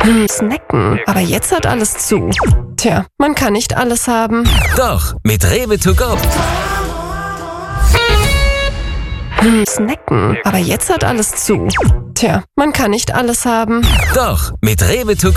Snacken. Aber jetzt hat alles zu. Tja, man kann nicht alles haben. Doch, mit Rewe to go. Snacken. Aber jetzt hat alles zu. Tja, man kann nicht alles haben. Doch, mit Rewe to go.